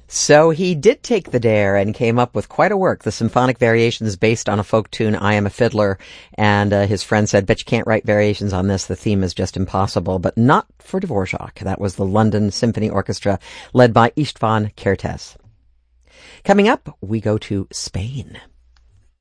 So he did take the dare and came up with quite a work. The symphonic variations based on a folk tune, I Am a Fiddler. And his friend said, bet you can't write variations on this. The theme is just impossible. But not for Dvorak. That was the London Symphony Orchestra led by István Kertész. Coming up, we go to Spain.